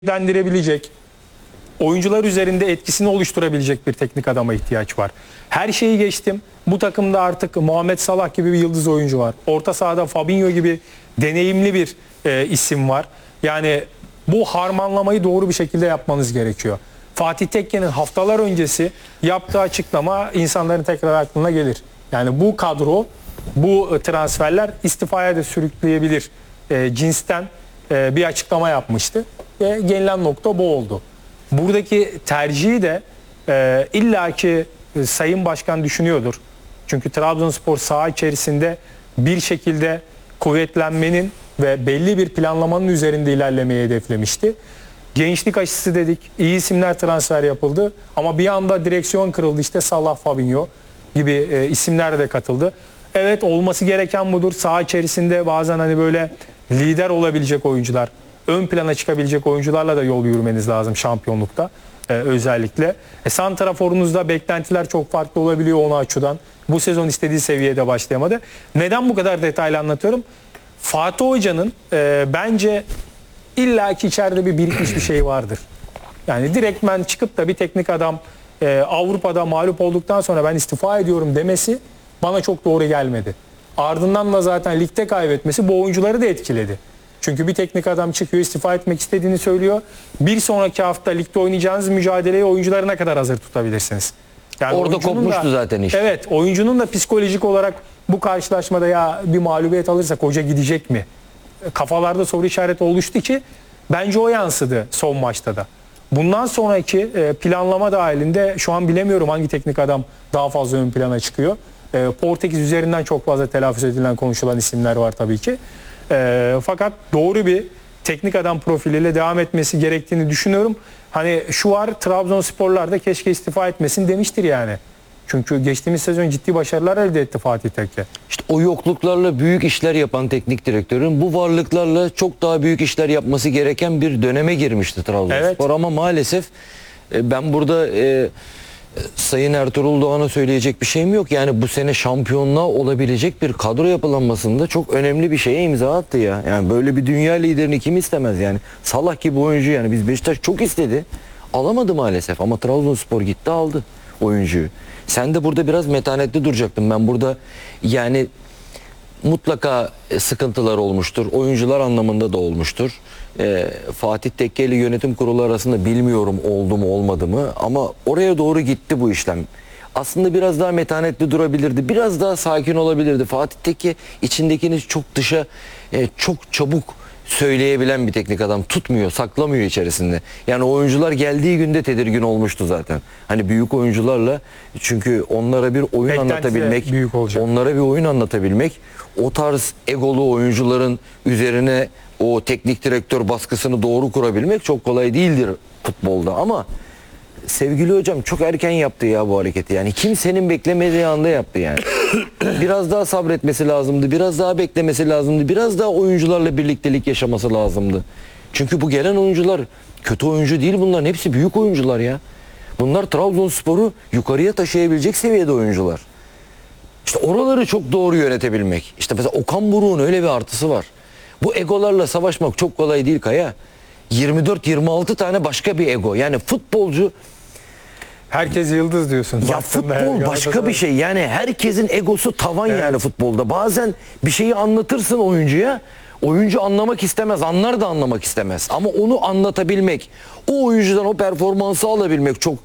dendirebilecek, oyuncular üzerinde etkisini oluşturabilecek bir teknik adama ihtiyaç var. Her şeyi geçtim. Bu takımda artık Muhammed Salah gibi bir yıldız oyuncu var. Orta sahada Fabinho gibi deneyimli bir isim var. Yani bu harmanlamayı doğru bir şekilde yapmanız gerekiyor. Fatih Tekke'nin haftalar öncesi yaptığı açıklama insanların tekrar aklına gelir. Yani bu kadro, bu transferler istifaya da sürükleyebilir cinsten bir açıklama yapmıştı. Ve gelinen nokta bu oldu. Buradaki tercihi de illaki Sayın Başkan düşünüyordur. Çünkü Trabzonspor saha içerisinde bir şekilde kuvvetlenmenin ve belli bir planlamanın üzerinde ilerlemeyi hedeflemişti. Gençlik aşısı dedik, iyi isimler transfer yapıldı ama bir anda direksiyon kırıldı, işte Salah, Fabinho gibi isimler de katıldı. Evet, olması gereken budur. Saha içerisinde bazen hani böyle lider olabilecek oyuncular, ön plana çıkabilecek oyuncularla da yol yürümeniz lazım şampiyonlukta özellikle. Santraforunuzda beklentiler çok farklı olabiliyor onu açıdan. Bu sezon istediği seviyede başlayamadı. Neden bu kadar detaylı anlatıyorum? Fatih Hoca'nın bence illaki içeride bir birikmiş bir şey vardır. Yani direktmen çıkıp da bir teknik adam Avrupa'da mağlup olduktan sonra ben istifa ediyorum demesi bana çok doğru gelmedi. Ardından da zaten ligde kaybetmesi bu oyuncuları da etkiledi. Çünkü bir teknik adam çıkıyor, istifa etmek istediğini söylüyor. Bir sonraki hafta ligde oynayacağınız mücadeleyi oyuncuları ne kadar hazır tutabilirsiniz? Yani orada kopmuştu zaten iş. Evet, oyuncunun da psikolojik olarak bu karşılaşmada ya bir mağlubiyet alırsak hoca gidecek mi? Kafalarda soru işareti oluştu ki bence o yansıdı son maçta da. Bundan sonraki planlama dahilinde şu an bilemiyorum hangi teknik adam daha fazla ön plana çıkıyor. Portekiz üzerinden çok fazla telaffuz edilen, konuşulan isimler var tabii ki. Fakat doğru bir teknik adam profiliyle devam etmesi gerektiğini düşünüyorum. Hani şu var, Trabzonsporlar da keşke istifa etmesin demiştir yani. Çünkü geçtiğimiz sezon ciddi başarılar elde etti Fatih Tekke. İşte o yokluklarla büyük işler yapan teknik direktörün bu varlıklarla çok daha büyük işler yapması gereken bir döneme girmişti Trabzonspor. Evet. Ama maalesef ben burada Sayın Ertuğrul Doğan'a söyleyecek bir şeyim yok. Yani bu sene şampiyonluğa olabilecek bir kadro yapılanmasında çok önemli bir şeye imza attı ya. Yani böyle bir dünya liderini kim istemez yani. Salah gibi oyuncu, yani biz Beşiktaş çok istedi. Alamadı maalesef ama Trabzonspor gitti aldı oyuncuyu. Sen de burada biraz metanetli duracaktın. Ben burada yani mutlaka sıkıntılar olmuştur. Oyuncular anlamında da olmuştur. Fatih Tekke ile yönetim kurulu arasında bilmiyorum oldu mu olmadı mı ama oraya doğru gitti bu işlem. Aslında biraz daha metanetli durabilirdi. Biraz daha sakin olabilirdi. Fatih Tekke içindekini çok dışa çok çabuk söyleyebilen bir teknik adam. Tutmuyor, saklamıyor içerisinde. Yani oyuncular geldiği günde tedirgin olmuştu zaten. Hani büyük oyuncularla, çünkü onlara bir oyun anlatabilmek, onlara bir oyun anlatabilmek, o tarz egolu oyuncuların üzerine o teknik direktör baskısını doğru kurabilmek çok kolay değildir futbolda. Ama sevgili hocam çok erken yaptı ya bu hareketi. Yani kimsenin beklemediği anda yaptı yani. Biraz daha sabretmesi lazımdı. Biraz daha beklemesi lazımdı. Biraz daha oyuncularla birliktelik yaşaması lazımdı. Çünkü bu gelen oyuncular kötü oyuncu değil, bunların hepsi büyük oyuncular ya. Bunlar Trabzonspor'u yukarıya taşıyabilecek seviyede oyuncular. İşte oraları çok doğru yönetebilmek. İşte mesela Okan Buruk'un öyle bir artısı var. Bu egolarla savaşmak çok kolay değil Kaya. 24-26 tane başka bir ego. Yani futbolcu, herkes yıldız diyorsun. Ya futbol başka bir şey. Yani herkesin egosu tavan, evet. Yani futbolda. Bazen bir şeyi anlatırsın oyuncuya. Oyuncu anlamak istemez. Anlar da anlamak istemez. Ama onu anlatabilmek, o oyuncudan o performansı alabilmek çok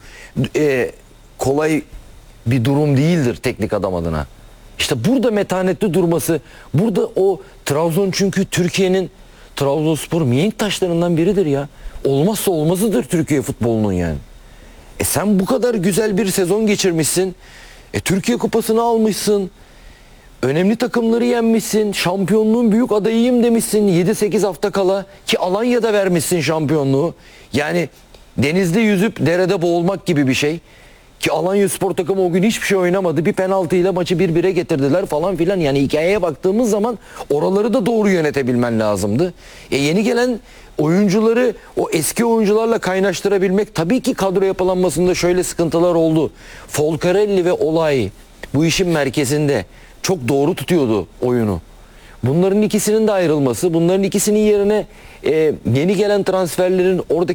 kolay bir durum değildir teknik adam adına. İşte burada metanetli durması, burada o Trabzon, çünkü Türkiye'nin, Trabzonspor mihenk taşlarından biridir ya. Olmazsa olmazıdır Türkiye futbolunun yani. Sen bu kadar güzel bir sezon geçirmişsin. Türkiye Kupası'nı almışsın. Önemli takımları yenmişsin. Şampiyonluğun büyük adayıyım demişsin 7-8 hafta kala. Ki Alanya'da vermişsin şampiyonluğu. Yani denizde yüzüp derede boğulmak gibi bir şey. Ki Alanyaspor takımı o gün hiçbir şey oynamadı. Bir penaltıyla maçı 1-1'e getirdiler falan filan. Yani hikayeye baktığımız zaman oraları da doğru yönetebilmen lazımdı. Yeni gelen oyuncuları o eski oyuncularla kaynaştırabilmek, tabii ki kadro yapılanmasında şöyle sıkıntılar oldu. Folcarelli ve Olay bu işin merkezinde çok doğru tutuyordu oyunu. Bunların ikisinin de ayrılması, bunların ikisinin yerine yeni gelen transferlerin oradaki